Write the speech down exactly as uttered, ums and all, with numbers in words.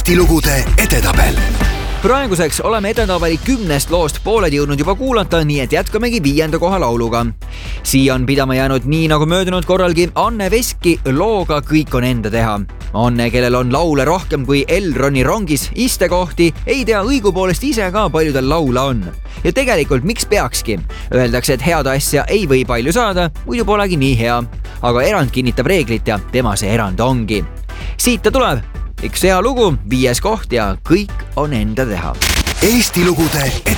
Eesti lugude edetabel. Praeguseks oleme edetabeli kümnest loost pooled jõudnud juba kuulata, nii et jätkamegi viienda koha lauluga. Siia on pidama jäänud nii nagu möödunud korralgi Anne Veski looga Kõik on enda teha. Anne, kellel on laule rohkem kui Elroni rongis istekohti, ei tea õigupoolest ise ka palju tal laula on. Ja tegelikult miks peakski? Öeldakse, et head asja ei või palju saada, muidu polegi nii hea. Aga erand kinnitab reeglit ja tema see erand ongi. Siit ta tuleb. Üks hea lugu, viies koht ja Kõik on enda teha. Eesti lugude